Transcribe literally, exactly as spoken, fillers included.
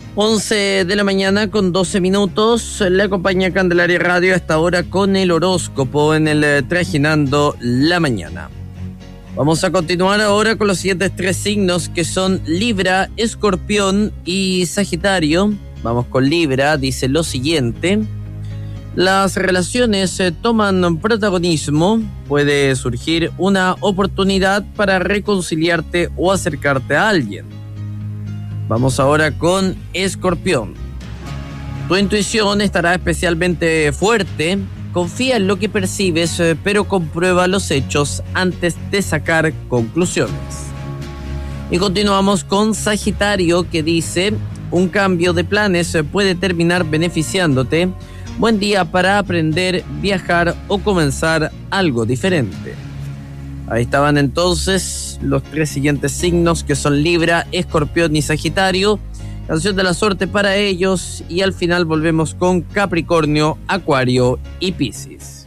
once de la mañana con doce minutos, le acompaña Candelaria Radio a esta hora con el horóscopo en el Trajinando la Mañana. Vamos a continuar ahora con los siguientes tres signos que son Libra, Escorpión y Sagitario. Vamos con Libra, dice lo siguiente: las relaciones eh, toman protagonismo, puede surgir una oportunidad para reconciliarte o acercarte a alguien. Vamos ahora con Escorpión. Tu intuición estará especialmente fuerte. Confía en lo que percibes, pero comprueba los hechos antes de sacar conclusiones. Y continuamos con Sagitario, que dice: un cambio de planes puede terminar beneficiándote. Buen día para aprender, viajar o comenzar algo diferente. Ahí estaban entonces los tres siguientes signos que son Libra, Escorpión y Sagitario. Canción de la suerte para ellos y al final volvemos con Capricornio, Acuario y Piscis.